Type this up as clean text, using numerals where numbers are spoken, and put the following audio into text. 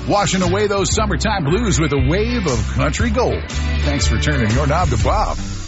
washing away those summertime blues with a wave of country gold. Thanks for turning your knob to Bob.